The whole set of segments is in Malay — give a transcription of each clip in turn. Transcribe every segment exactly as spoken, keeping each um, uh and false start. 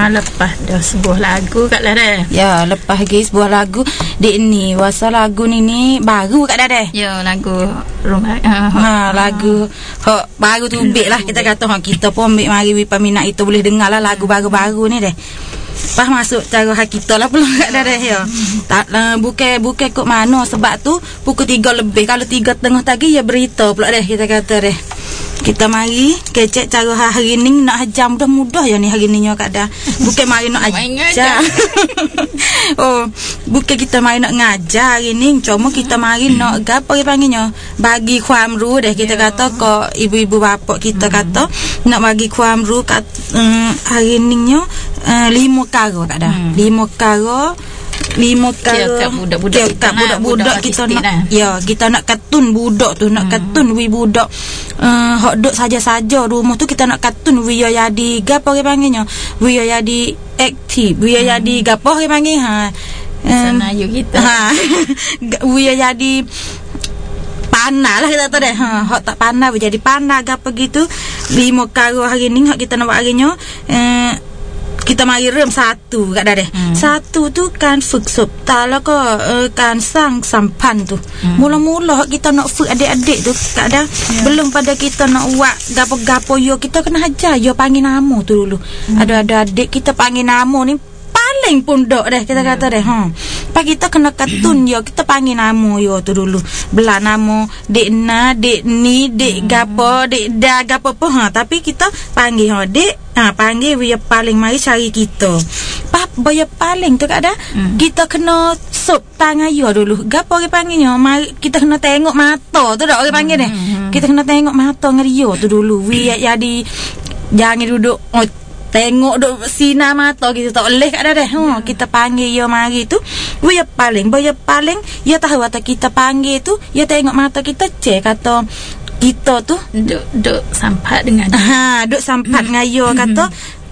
Ha, lepas dah sebuah lagu kat lah dah. Ya, lepas lagi sebuah lagu. Dek ni, wasa lagu ni ni baru kat dah dah. Ya, lagu rumah. Uh, ha, lagu hok baru tu ubik lah kita kata. Ha, kita pun ambil mari wi peminat itu boleh dengar lah lagu baru-baru ni dah. Pas masuk cara hak kita lah pula kat dah dah ya. Tak uh, bukan bukan kok mana sebab tu pukul tiga lebih. Kalau tiga tengah pagi ya berita pula dah kita kata dah. Kita mari kecek cara hari ni nak hajar mudah-mudah ya ni hari ni kat dah. Bukan mari nak ajar. Oh, bukan kita mari nak ngajar hari ni, cuma kita mari nak gapo dia panggilnya? Bagi kuamru dah kita kata ko ibu-ibu bapak kita kata nak bagi kuamru kat um, hari ni nya uh, lima kara kat dah. Hmm. Lima kara lima kali budak-budak kita, budak-budak kita nak lah. Ya, kita nak katun budak tu, nak hmm. katun wi budak uh, hok duk saja-saja rumah tu kita nak katun wi jadi gapo dia panggilnya, wi jadi aktif, wi hmm. jadi gapo dia panggil ha um, senayu kita ha wi jadi panah lah kita tahu deh. Ha, hok tak panah jadi panah gapo gitu. Lima kali hari ni hok kita nak buat harinya uh, kita mari rem satu kat dah deh. Hmm. Satu tu kanฝึก ศพ tak lah ko uh, kan sang sampan tu. Hmm. Mula-mula kita nakฝึก adik-adik tu kat dah. Yeah. Belum pada kita nak buat gapo-gapo yo kita kena ajar yo panggil nama tu dulu. Hmm. Ada-ada adik kita panggil nama ni paling pondok dah kita kata dah. Ha. Pak kita kena katun yo kita panggil nama yo tu dulu. Belah nama dek na, dek ni, dek gapo, dek da gapo apa ha, tapi kita panggil ha dek ha panggil dia paling mari cari kita. Pak boya paling tu kat dah. Hmm. Kita kena sop tangan yo dulu. Gapo dia panggilnya? Mari kita kena tengok mata tu dak orang panggil dah. Hmm. Kita kena tengok mata ngerio tu dulu. Wi jadi jangan duduk oh, tengok duk sinar mata kita tak boleh kat dah dah. Ha, kita panggil yo mari tu. Dia paling, dia paling dia tahu kata kita panggil tu, dia tengok mata kita cek kata kita tu duk duk sampat dengan ha, duk sampat dengan yo kata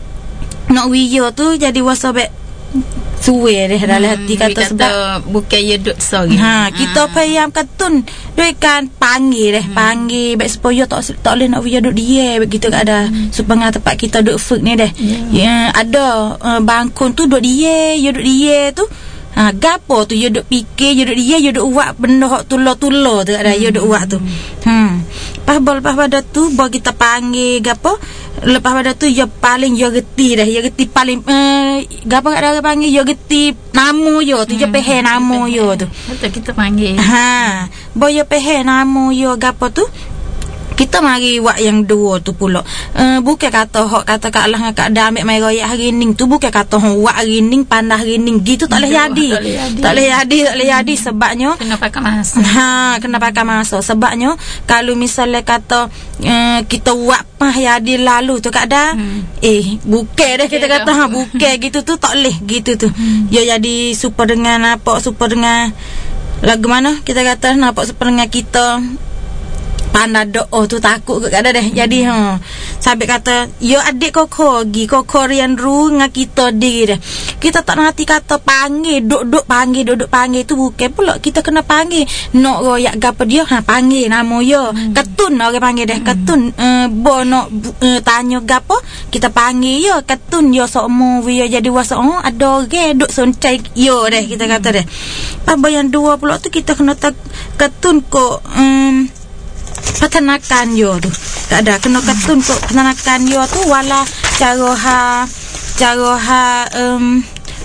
nak wiyo tu jadi wasabek suwe deh dalam hati kata, kata sebab bukan ya duk sorry. Ha, kita ha. Payam katun duk kan panggil deh, hmm. panggil baik supaya tak tak boleh nak wiyo duk dia begitu kat ada hmm. supaya tempat kita duk fuk ni deh. Yeah. Ya ada uh, bangkun tu duk dia, ya duk dia tu. Ha, gapo tu you duk fikir, you duk dia, you duk buat benda hok tulo-tulo tu ada, you duk buat tu. Hmm. Pas bol pas pada tu bo kita panggil gapo, lepas pada tu you paling you reti dah, you reti paling eh gapo kat ada panggil you reti nama you tu, you hmm. pehe nama you tu. Betul kita panggil. Ha, bo you pehe nama you gapo tu. Kita mari buat yang dua tu pula. Uh, bukan kata hok kata kat Allah kat dah ambil mai royak hari ni tu bukan kata hok buat hari ni pandah hari ni gitu tak boleh jadi. Tak boleh jadi, tak boleh jadi sebabnya kena pakai masa. Ha, kena pakai masa sebabnya kalau misalnya kata uh, kita buat pah jadi lalu tu kat dah hmm. eh bukan dah kita kata ha bukan gitu tu tak boleh gitu tu. Hmm. Ya jadi super dengan apa super dengan lagu mana kita kata nampak super dengan kita pandai doa tu takut ke ada deh. Jadi ha sampai kata yo adik koko gi koko rian ru dengan kita diri dah. Kita tak nanti kata panggil duk-duk panggil duk-duk panggil tu bukan pula kita kena panggil nak royak gapo dia ha panggil nama yo hmm. ketun orang panggil dah ketun uh, bo nak uh, tanya gapo kita panggil yo ketun yo sokmo wi jadi wasa oh ada orang duk soncai yo dah kita kata dah. Apa yang dua pula tu kita kena tak ketun ko um, peternakan yo tu tak ada kena ketun kok peternakan yo tu wala cara ha cara ha um,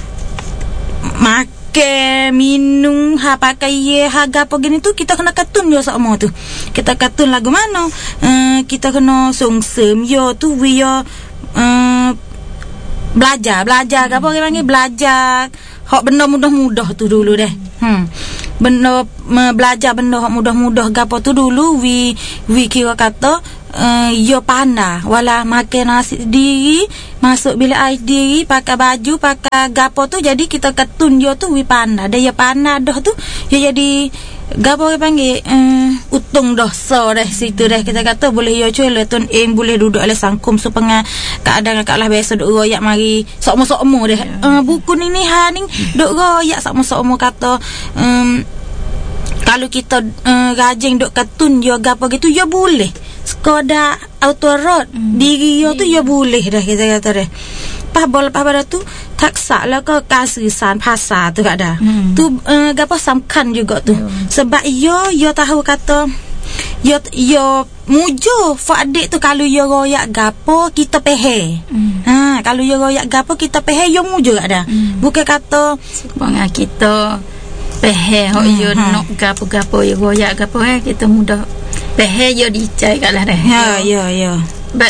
makan minum ha pakai ye ha gapo gini tu kita kena ketun yo sama tu kita ketun lagu mana uh, kita kena songsem yo tu we yo uh, belajar belajar gapo orang panggil belajar hok benda mudah-mudah tu dulu deh. Hmm. Benda me, belajar benda hok mudah-mudah gapo tu dulu wi wi kira kata uh, yo pandai wala makan nasi sendiri masuk bilik air sendiri pakai baju pakai gapo tu jadi kita ketun yo tu wi pandai dia pandai dah tu yo jadi gapo dia panggil uh, utung dosa dah situ dah kita kata boleh yo cuy letun aim boleh duduk oleh sangkum supaya keadaan kaklah biasa duk royak mari sokmo-sokmo dah. Uh, buku ni ni ha ni duk royak sokmo-sokmo kata um, kalau kita uh, rajin duk ketun yo gapo gitu yo boleh Skoda auto road hmm. diri yo tu yo boleh dah kita kata dah. lepas bol lepas pada tu taksa lah ke kasisan pasar tu kak dah. Hmm. Tu uh, gapo samkan juga tu. Hmm. Sebab yo yo tahu kata yo yo mujo fa adik tu kalau yo royak gapo kita pehe. Hmm. Ha kalau yo royak gapo kita pehe yo mujo kak dah. Hmm. Bukan kata Bang kita pehe hok Hmm, yo ha. nok gapo-gapo yo goyak gapo eh kita mudah pehe yo dicai kalah dah. ya ya ya. But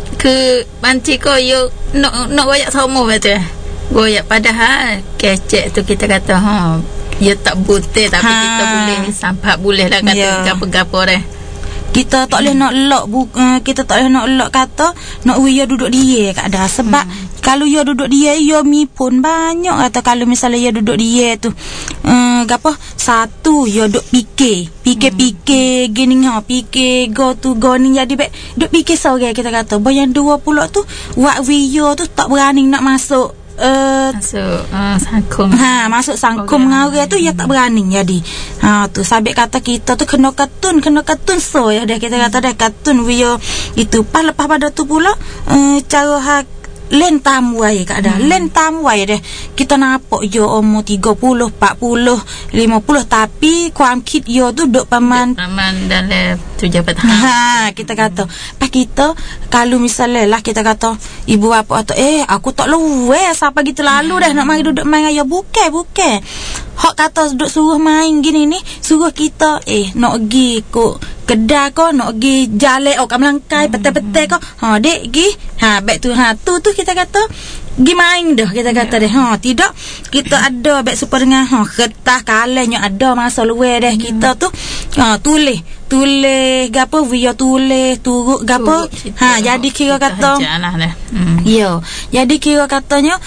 ke banci ko yo nak nak goyak sama betul. Goyak padahal kecek tu kita kata ha dia tak butir tapi Ha. kita boleh sampak boleh lah kata Ya. gapo-gapo dah. Kita tak boleh nak lock bu, uh, kita tak boleh nak lock kata nak we yo duduk dia kat dah sebab hmm. kalau yo duduk dia yo mi pun banyak kata kalau misalnya yo duduk dia tu uh, gapo satu yo duk fikir fikir-fikir gini ha fikir go tu go ni jadi baik duk fikir sore kita kata bayang dua pula tu wak we yo tu tak berani nak masuk uh, Masuk uh, sangkung. Ha, masuk sangkum dengan orang tu ya tak berani jadi. Ha tu sabik kata kita tu kena katun, kena katun so ya dah kita kata dah katun video itu pas lepas pada tu pula uh, cara hak len tamu ai kak dah. Hmm. Len tamu ai dah. Kita nampak yo umur tiga puluh, empat puluh, lima puluh tapi kuam kit yo tu duk paman Aman dalam tujuh petang. ha kita kata pas kita kalau misalnya lah kita kata ibu bapa atau eh aku tak luwe siapa gitu lalu dah nak mari duduk main ayo bukan bukan hok kata duduk suruh main gini ni suruh kita eh nak pergi ko kedai ko nak pergi jalan oh kat Melangkai petai-petai ko ha dek gi ha baik tu ha tu tu kita kata gi main dah kita kata yeah. Deh ha tidak kita ada baik supaya dengan ha kertas kalanya ada masa luar dah yeah. Kita tu ha tulis tulis gapo video tulis turut gapo ha jadi kira kata hmm. yo jadi kira katanya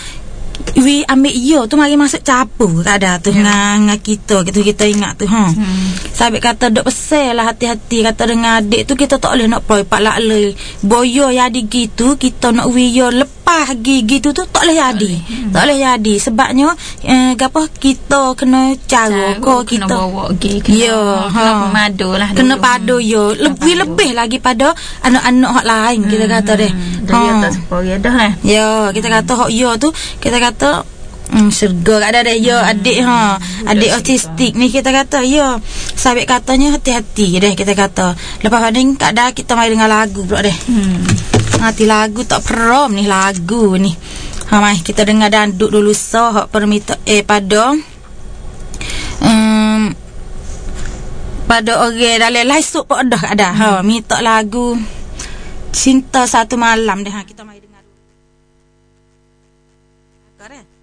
we ambil yo tu mari masuk capu tak ada tu yeah. dengan kita gitu kita ingat tu ha hmm. Sabik kata dok pesel lah hati-hati kata dengan adik tu kita tak boleh nak poi pak lak le boyo jadi gitu kita nak we yo lepas gigi tu tu tak boleh jadi hmm. Tak boleh jadi sebabnya eh, gapo kita kena cara ko kita kena bawa gigi kena, yo kena ha padu lah kena padu yo lebih lebih lagi pada anak-anak hak lain hmm. Kita kata deh ha dia tak sepoi dah lah yo kita kata hak yo tu kita kata Hmm, syurga kat dah dah ya adik ha adik autistik ni kita kata ya sabik katanya hati-hati deh kita kata lepas banding kat dah kita main dengan lagu pula deh hmm. Hati lagu tak perom ni lagu ni ha mai kita dengar danduk dulu so hak permita eh pada um, pada orang dalam live sup pun dah kat dah ha minta lagu Cinta Satu Malam deh ha kita mai dengar dulu.